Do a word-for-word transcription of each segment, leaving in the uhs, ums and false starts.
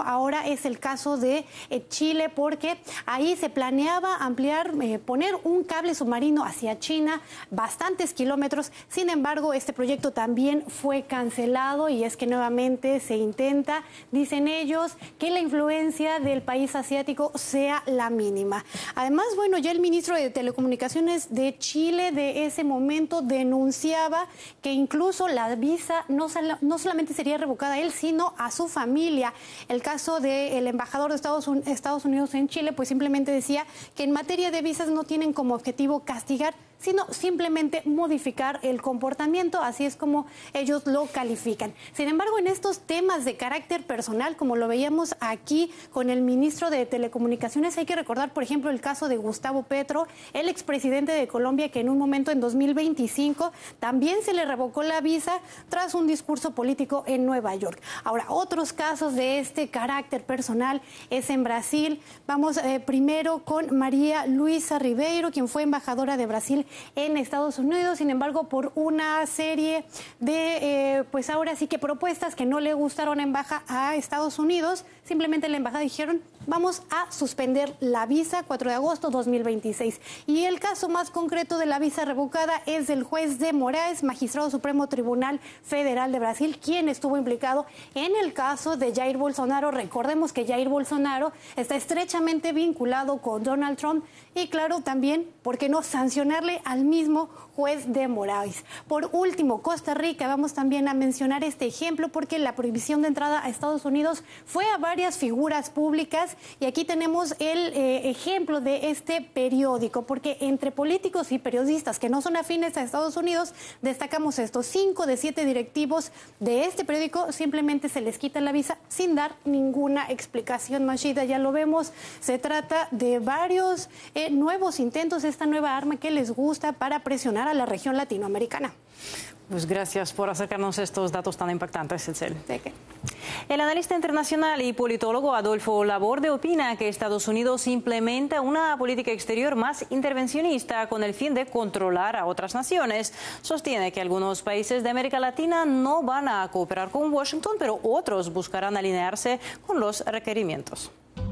ahora es el caso de eh, Chile, porque ahí se planeaba ampliar, eh, poner un cable submarino hacia China, bastantes kilómetros. Sin embargo, este proyecto también fue cancelado y es que nuevamente se intenta, dicen ellos, que la influencia del país asiático sea la mínima. Además, bueno, ya el ministro de Telecomunicaciones de Chile de ese momento denunciaba que incluso la visa no, no solamente sería revocada a él, sino a su familia. El caso del embajador de Estados, Estados Unidos en Chile, pues simplemente decía que en materia de visas no tienen como objetivo castigar, sino simplemente modificar el comportamiento, así es como ellos lo califican. Sin embargo, en estos temas de carácter personal, como lo veíamos aquí con el ministro de Telecomunicaciones, hay que recordar, por ejemplo, el caso de Gustavo Petro, el expresidente de Colombia, que en un momento en dos mil veinticinco también se le revocó la visa tras un discurso político en Nueva York. Ahora, otros casos de este carácter personal es en Brasil. Vamos eh, primero con María Luisa Ribeiro, quien fue embajadora de Brasil en Estados Unidos. Sin embargo, por una serie de, eh, pues ahora sí que propuestas que no le gustaron a, embaja, a Estados Unidos, simplemente la embajada dijeron, vamos a suspender la visa cuatro de agosto de dos mil veintiséis. Y el caso más concreto de la visa revocada es del juez de Moraes, magistrado Supremo Tribunal Federal de Brasil, quien estuvo implicado en el caso de Jair Bolsonaro. Recordemos que Jair Bolsonaro está estrechamente vinculado con Donald Trump y claro, también, ¿por qué no sancionarle al mismo juez de Moraes? Por último, Costa Rica, vamos también a mencionar este ejemplo porque la prohibición de entrada a Estados Unidos fue a varias figuras públicas y aquí tenemos el eh, ejemplo de este periódico, porque entre políticos y periodistas que no son afines a Estados Unidos, destacamos estos cinco de siete directivos de este periódico simplemente se les quita la visa sin dar ninguna explicación. Mashida, ya lo vemos, se trata de varios eh, nuevos intentos, esta nueva arma que les gusta para presionar a la región latinoamericana. Pues gracias por acercarnos estos datos tan impactantes, Itzel. ¿De qué? El analista internacional y politólogo Adolfo Laborde opina que Estados Unidos implementa una política exterior más intervencionista con el fin de controlar a otras naciones. Sostiene que algunos países de América Latina no van a cooperar con Washington, pero otros buscarán alinearse con los requerimientos.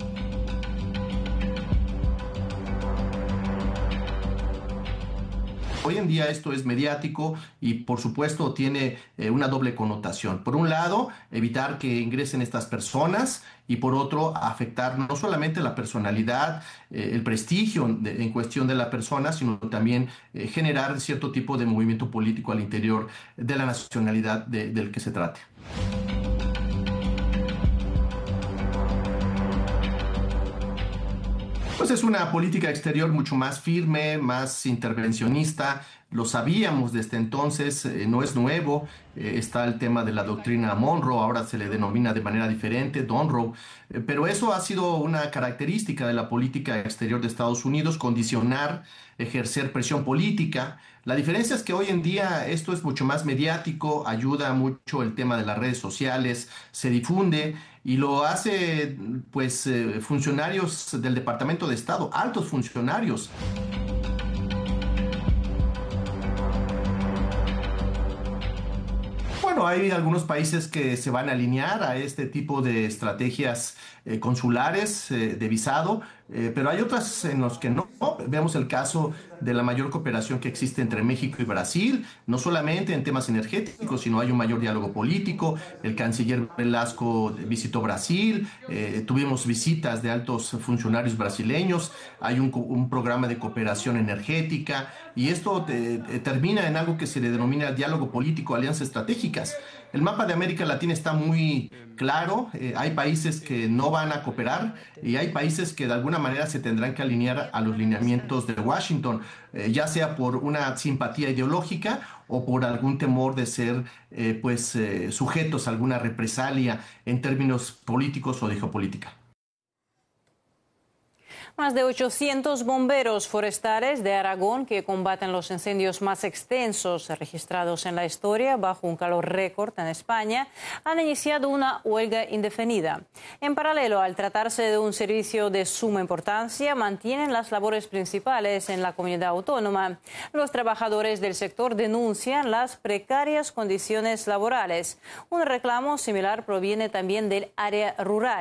Hoy en día esto es mediático y por supuesto tiene eh, una doble connotación. Por un lado, evitar que ingresen estas personas y por otro, afectar no solamente la personalidad, eh, el prestigio de, en cuestión de la persona, sino también eh, generar cierto tipo de movimiento político al interior de la nacionalidad de, del que se trate. Pues es una política exterior mucho más firme, más intervencionista. Lo sabíamos desde entonces, eh, no es nuevo. Eh, está el tema de la doctrina Monroe, ahora se le denomina de manera diferente, Donroe. Eh, pero eso ha sido una característica de la política exterior de Estados Unidos, condicionar, ejercer presión política. La diferencia es que hoy en día esto es mucho más mediático, ayuda mucho el tema de las redes sociales, se difunde y lo hace pues eh, funcionarios del Departamento de Estado, altos funcionarios. Bueno, hay algunos países que se van a alinear a este tipo de estrategias eh, consulares eh, de visado, eh, pero hay otras en los que no. Vemos el caso de la mayor cooperación que existe entre México y Brasil, no solamente en temas energéticos, sino hay un mayor diálogo político. El canciller Velasco visitó Brasil, eh, tuvimos visitas de altos funcionarios brasileños, hay un, un programa de cooperación energética y esto te, te termina en algo que se le denomina diálogo político, alianzas estratégicas. El mapa de América Latina está muy claro, eh, hay países que no van a cooperar y hay países que de alguna manera se tendrán que alinear a los lineamientos de Washington, eh, ya sea por una simpatía ideológica o por algún temor de ser eh, pues, eh, sujetos a alguna represalia en términos políticos o de geopolítica. Más de ochocientos bomberos forestales de Aragón que combaten los incendios más extensos registrados en la historia bajo un calor récord en España han iniciado una huelga indefinida. En paralelo, al tratarse de un servicio de suma importancia, mantienen las labores principales en la comunidad autónoma. Los trabajadores del sector denuncian las precarias condiciones laborales. Un reclamo similar proviene también del área rural.